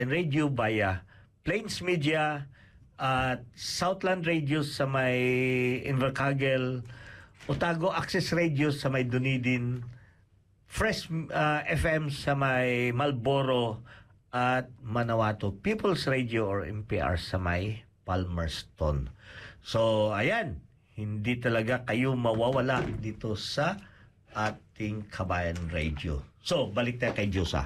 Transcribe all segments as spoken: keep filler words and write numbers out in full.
radio via Plains Media at Southland Radio sa may Invercargill, Otago Access Radio sa may Dunedin, Fresh uh, F M sa may Marlboro at Manawatu, People's Radio or M P R sa may Palmerston. So, ayan, hindi talaga kayo mawawala dito sa ating Kabayan Radio. So, balik tayo kay Diyosa.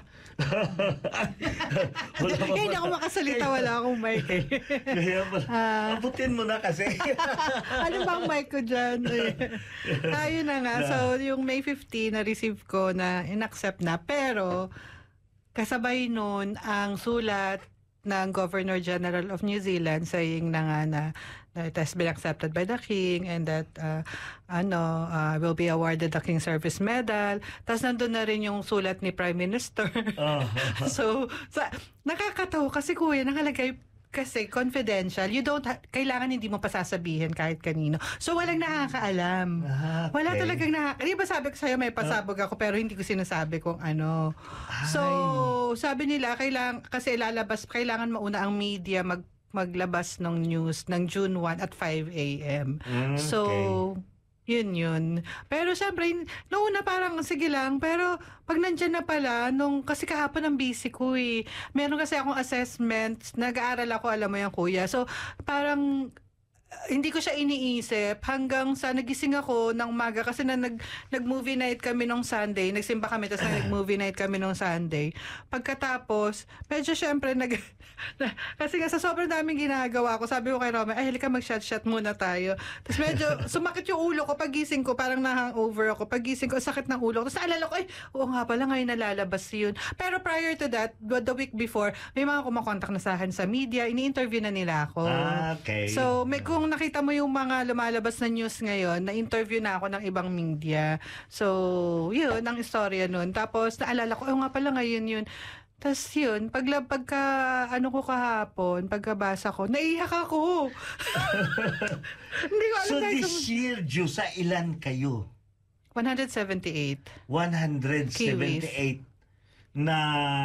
Hindi ako makasalita, wala akong mic. Kaya uh, abutin mo na kasi. Ano bang mic ko dyan? Ayun na nga. So, yung May fifteenth na-receive ko na in-accept na. Pero, kasabay nun ang sulat ng Governor General of New Zealand saying na nga na that it has been accepted by the King and that uh, ano uh, will be awarded the King Service Medal. Tapos nandun na rin yung sulat ni Prime Minister. Oh. so, so, nakakatawa kasi kuya, nakalagay kasi confidential. You don't ha- kailangan hindi mo pasasabihin kahit kanino. So, walang nakakaalam. Okay. Wala talagang nakaka... Di ba sabi ko sa'yo may pasabog ako pero hindi ko sinasabi kung ano. Ay. So, sabi nila, kailangan, kasi lalabas, kailangan mauna ang media mag, maglabas ng news ng June first at five a.m. Mm, so, okay. Yun yun. Pero syempre, noong una parang sige lang, pero pag nandyan na pala, nung, kasi kahapon ang busy ko eh. Meron kasi akong assessment, nag-aaral ako, alam mo yan kuya. So, parang, hindi ko siya iniisip hanggang sa nagising ako ng umaga kasi na nag, nag-movie night kami nung Sunday. Nagsimba kami, tapos nag-movie night kami nung Sunday. Pagkatapos, medyo syempre, nag, na, kasi nga sa sobrang daming ginagawa ko, sabi ko kay Rome, ay halika mag-shot-shot muna tayo. Tapos medyo sumakit yung ulo ko, pagising ko, parang na-hangover ako. Pagising ko, sakit ng ulo ko. Tapos naalala ko, ay, oo nga pala, ngayon nalalabas yun. Pero prior to that, the week before, may mga kumakontak na sa akin sa media, ini-interview na nila ako. Ah, okay. So, may kung nakita mo yung mga lumalabas na news ngayon, na-interview na ako ng ibang media. So, yun, ang istorya nun. Tapos, naalala ko, oh nga pala ngayon yun. Tapos yun, pag, pagka, ano ko kahapon, pagkabasa ko, naiyak ako. Hindi ko alam. So, guys, this year, Diyosa, ilan kayo? one hundred seventy-eight. one hundred seventy-eight Kiwis. Na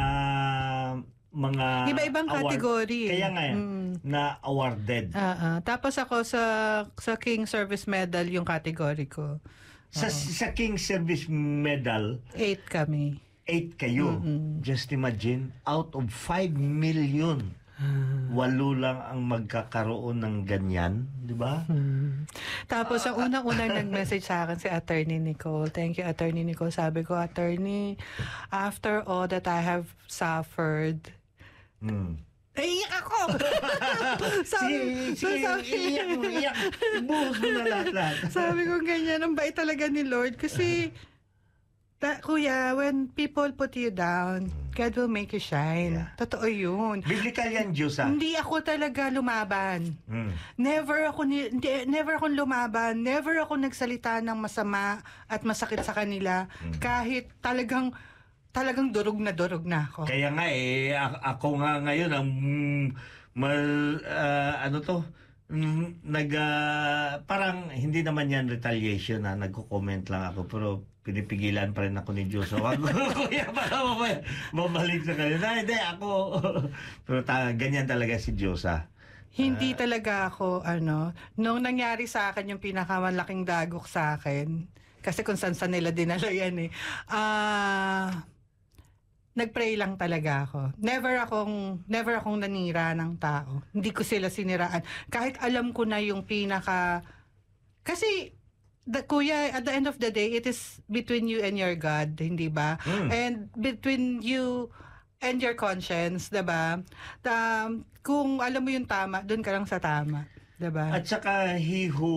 mga iba-ibang award, category. Kaya nga yan, mm. na awarded. Uh-uh. Tapos ako sa sa King Service Medal yung category ko. Sa, sa King Service Medal, Eight kami. Eight kayo. Mm-hmm. Just imagine, out of five million, walo lang ang magkakaroon ng ganyan. Di ba? Hmm. Tapos, ang unang-unang nag-message sa akin si Attorney Nicole. Thank you, Attorney Nicole. Sabi ko, Attorney, after all that I have suffered, Hmm. naiiyak ako! sabi, sige, sige, sabi, iiyak mo, iiyak. Buhos mo na lahat-lahat. sabi ko ganyan, ang bait talaga ni Lord. Kasi, ta, kuya, when people put you down, God will make you shine. Yeah. Totoo yun. Biblical yan, Diyosa. Hindi ako talaga lumaban. Hmm. Never ako ni, never ako lumaban. Never ako nagsalita ng masama at masakit sa kanila. Hmm. Kahit talagang talagang durog na durog na ako. Kaya nga eh, ako nga ngayon ang mal, uh, ano to, nag, uh, parang hindi naman yan retaliation na nagko-comment lang ako, pero pinipigilan pa rin ako ni Diyos. So, ako, kuya, baka mabalik sa kayo. Na, hindi, ako. Pero ta, ganyan talaga si Diyos, ha? Hindi uh, talaga ako, ano, nung nangyari sa akin yung pinakamalaking dagok sa akin, kasi kung saan-saan nila dinala yan eh, ah, uh, nagpray lang talaga ako. Never akong never akong nanira ng tao. Hindi ko sila siniraan. Kahit alam ko na yung pinaka kasi the, kuya, at the end of the day, it is between you and your God, hindi ba? Mm. And between you and your conscience, 'di ba? Um, kung alam mo yung tama, doon ka lang sa tama, 'di ba? At saka he who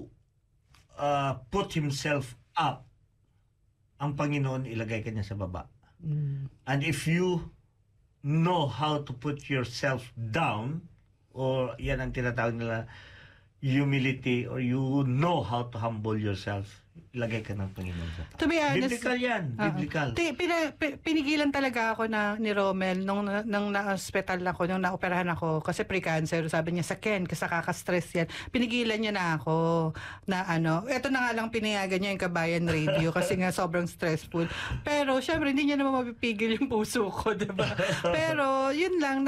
uh, put himself up, ang Panginoon ilagay kanya sa baba. Mm. And if you know how to put yourself down, or yan ang tinatawag nila humility, or you know how to humble yourself, lagay ka ng Panginoon sa taas. To be honest, biblical yan, Oo. biblical. Ti- pina- pi- pinigilan talaga ako na ni Romel nung, nung na-hospital ako, nung naoperahan ako kasi pre-cancer. Sabi niya, sa Ken, kasi kaka-stress yan. Pinigilan niya na ako na ano, eto na nga lang pinayagan niya yung Kabayan Radio kasi nga sobrang stressful. Pero syempre, hindi niya naman mapipigil yung puso ko, diba? Pero yun lang,